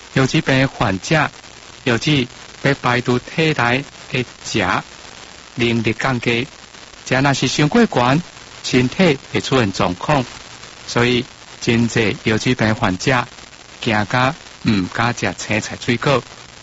有疾病患者，尤其要排除体内的食能力降低，食若是伤过悬，身体会出现状况，所以真济有疾病患者惊甲唔敢食青菜水果。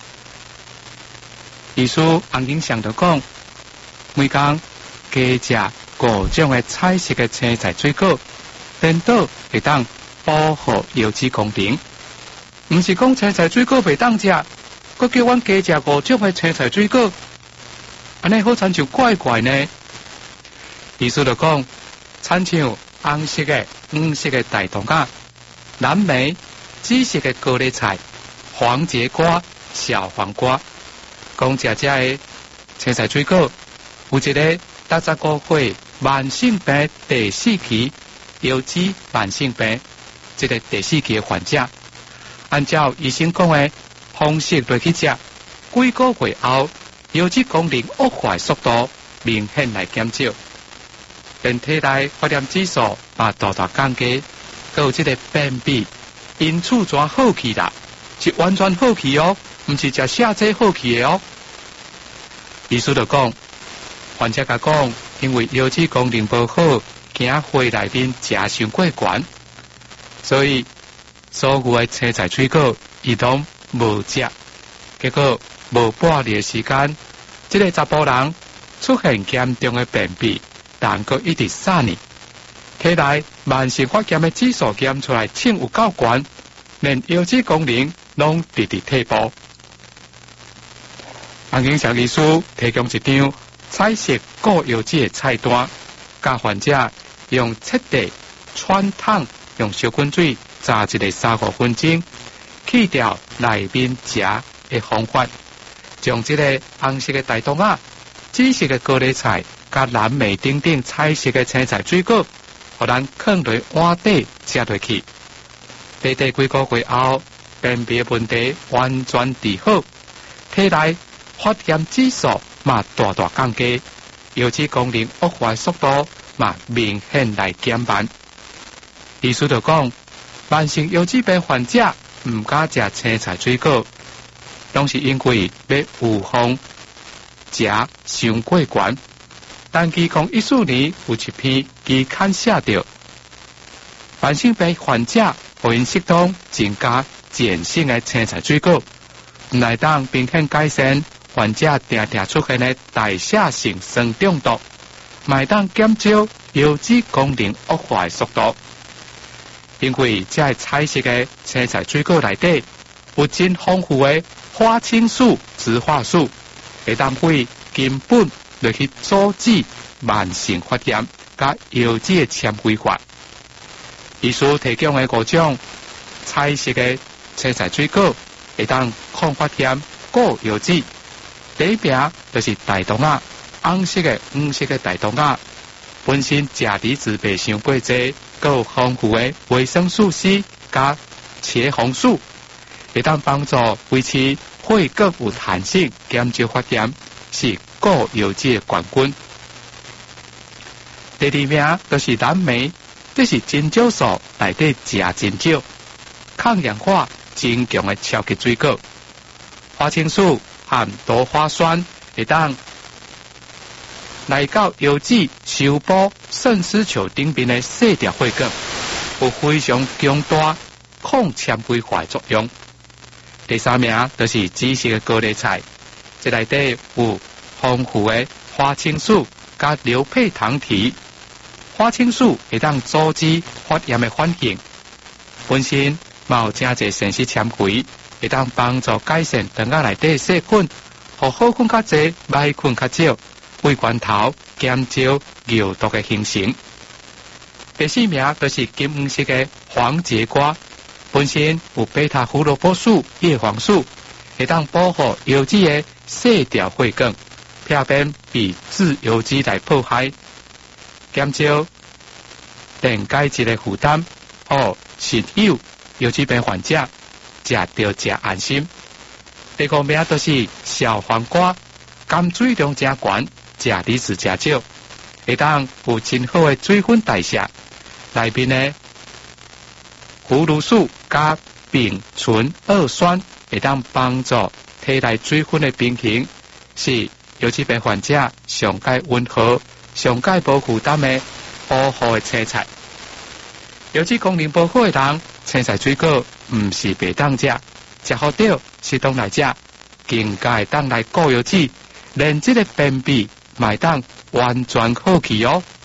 医师洪景祥就讲，每工加食各种的菜色的青菜水果，颠倒会当保护油脂功能。唔是讲青菜水果袂当食，佮叫阮加食各种的青菜水果，安尼好亲像怪怪呢。医师就讲，亲像红色的、黄色的大豆芽、蓝莓、紫色的高丽菜、黄节瓜、小黄瓜，讲这的青菜水果，有一个65岁慢性病第4期油脂慢性病，这个第4期的患者，按照医生讲的方式来去食，几个月后，油脂功能恶化速度明显来减少，连体内发炎指数也大大降低，还有这个便秘，因此全好去啦，是完全好去哦，唔是食下剂好去的哦。医师就讲，患者甲讲，因为油脂功能不好，惊肺内面食伤过悬，所以所有的青菜水果伊拢无食，结果无半年的时间，这个查甫人出现严重的便秘，但佮一直3年，体内慢性发炎的指数检出来称有够悬，连油脂功能拢直直退步。洪景祥医师提供一张菜色高油脂的菜单，教患者用彻底穿烫，用小滚水炸一个3-5分钟，去掉内面食的方法，将这个红色的大豆芽、紫色的高丽菜、甲蓝莓等等彩色的青菜水果，互咱放在碗底食落去。短短几个月后，便秘的问题完全治好，体内发炎指数嘛大大降低，油脂功能恶化速度嘛明显来减慢。医师就讲，慢性油脂病患者唔敢食青菜水果，拢是因为要预防食伤过悬。但2014年有一篇期刊写着，慢性病患者可因适当增加碱性的青菜水果，唔来当明显改善患者常常出现的代谢性酸中毒，卖当减少油脂功能恶化的速度。因为这彩色的青菜水果内底有真丰富的花青素、植化素，会当为根本来去阻止慢性发炎甲油脂的纤维化。医师提供的5种彩色的青菜水果，会当抗发炎、高油脂。第一名就是大豆芽，红色的、黄色的大豆芽，本身钾离子袂伤过济，佮有丰富的维生素 C 加茄红素，会当帮助维持肺骨有弹性，减少发炎，是高油脂的冠军。第2名就是蓝莓，这是真少数内底钾真少，抗氧化真强的超级水果。花青素和多花酸会当来到油脂修补肾丝球顶边的细条血管，有非常强大抗纤维化的作用。第3名就是紫色的高丽菜，这内底有丰富的花青素加硫配糖体。花青素会当阻止发炎的反应，本身嘛有真侪膳食纤维，会当帮助改善肠仔内底细菌，互好菌较侪，歹菌较少，胃罐头减少尿毒的形成。第4名就是金黄色的黄节瓜，本身有贝塔胡萝卜素、叶黄素，会当保护油脂的细条血管，避免被自油脂来破坏，减少电解质的负担，肾友油脂病患者食着食安心。第5名就是小黄瓜，含水量真悬，钾离子真少，会当有真好的水分代谢，内面的葫芦素加丙醇二酸会当帮助体内水分的平衡，是油脂病患者上界温和、上界无负担的保护的青菜。油脂功能不好的人，青菜水果唔是白当食，食好掉适当来食，更加当来顾油脂，连这个便秘买当完全好去哦。